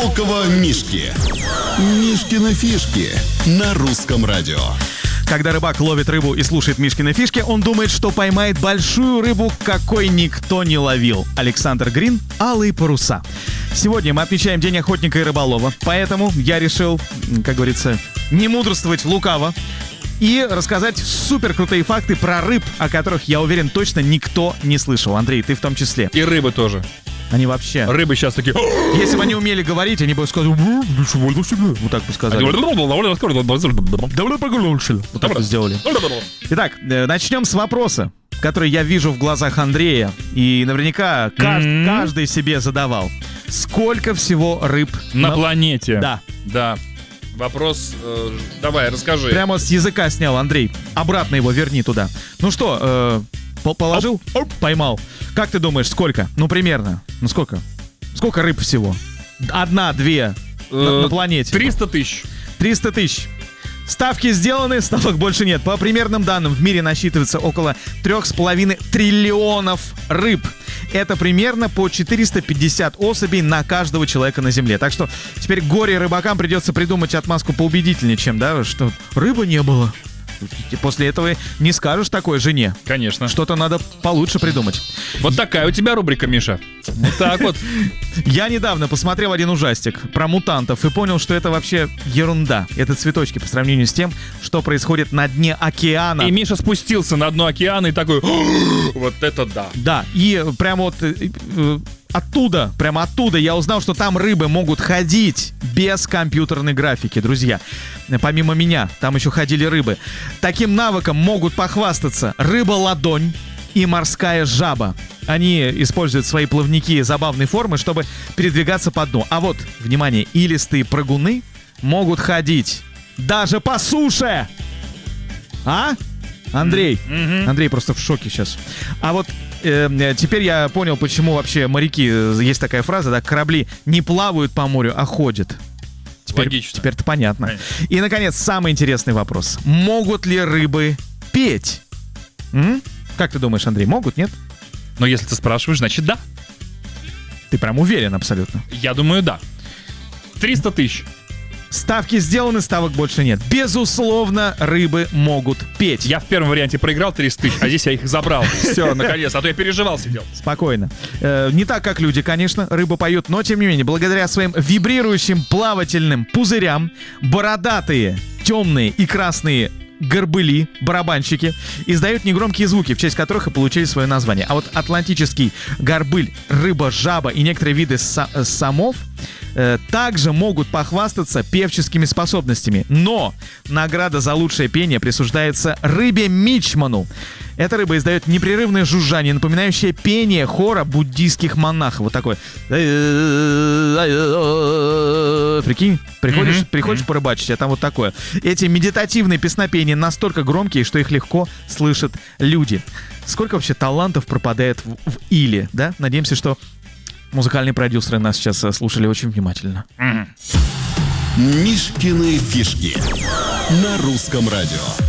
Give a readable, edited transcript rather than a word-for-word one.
Около Мишки. Мишкины фишки на русском радио. Когда рыбак ловит рыбу и слушает Мишкины фишки, он думает, что поймает большую рыбу, какой никто не ловил. Александр Грин, «Алые паруса». Сегодня мы отмечаем День охотника и рыболова, поэтому я решил, как говорится, не мудрствовать лукаво и рассказать супер крутые факты про рыб, о которых, я уверен, точно никто не слышал. Андрей, ты в том числе. И рыбы тоже. Они вообще... Рыбы сейчас такие... Если бы они умели говорить, они бы сказали... Вот так бы сказали. Вот так бы сделали. Итак, начнем с вопроса, который я вижу в глазах Андрея. И наверняка каждый себе задавал. Сколько всего рыб на планете? Да. Да. Вопрос... давай, расскажи. Прямо с языка снял, Андрей. Обратно его верни туда. Ну что, положил? Поймал. Как ты думаешь, сколько? Ну, примерно. Ну, сколько? Сколько рыб всего? Одна, две на планете. 300 тысяч. 300 тысяч. Ставки сделаны, ставок больше нет. По примерным данным, в мире насчитывается около 3,5 триллионов рыб. Это примерно по 450 особей на каждого человека на Земле. Так что теперь горе рыбакам придется придумать отмазку поубедительнее, чем, да, что рыбы не было. И после этого не скажешь такой жене. Конечно. Что-то надо получше придумать. Вот такая у тебя рубрика, Миша. Вот так вот. Я недавно посмотрел один ужастик про мутантов и понял, что это вообще ерунда. Это цветочки по сравнению с тем, что происходит на дне океана. И Миша спустился на дно океана и такой... Вот это да. Да, и прямо вот... Прямо оттуда я узнал, что там рыбы могут ходить без компьютерной графики, друзья. Помимо меня, там еще ходили рыбы. Таким навыком могут похвастаться рыба-ладонь и морская жаба. Они используют свои плавники забавной формы, чтобы передвигаться по дну. А вот, внимание, илистые прыгуны могут ходить даже по суше. А? Андрей. Андрей просто в шоке сейчас. А вот теперь я понял, почему вообще моряки, есть такая фраза, да, корабли не плавают по морю, а ходят. Логично. Теперь-то понятно. И, наконец, самый интересный вопрос. Могут ли рыбы петь? Как ты думаешь, Андрей, могут, нет? Но если ты спрашиваешь, значит да. Ты прям уверен абсолютно? Я думаю, да. 300 тысяч. Ставки сделаны, ставок больше нет. Безусловно, рыбы могут петь. Я в первом варианте проиграл 300 тысяч, а здесь я их забрал. Все, наконец, а то я переживал, сидел. Спокойно. Не так, как люди, конечно, рыба поют, но, тем не менее, благодаря своим вибрирующим плавательным пузырям, бородатые, темные и красные горбыли, барабанщики, издают негромкие звуки, в честь которых и получили свое название. А вот атлантический горбыль, рыба-жаба и некоторые виды самов также могут похвастаться певческими способностями. Но награда за лучшее пение присуждается рыбе-мичману. Эта рыба издает непрерывное жужжание, напоминающее пение хора буддийских монахов. Вот такое. Прикинь, приходишь порыбачить, а там вот такое. Эти медитативные песнопения настолько громкие, что их легко слышат люди. Сколько вообще талантов пропадает в иле, да? Надеемся, что музыкальные продюсеры нас сейчас слушали очень внимательно. Мишкины фишки на русском радио.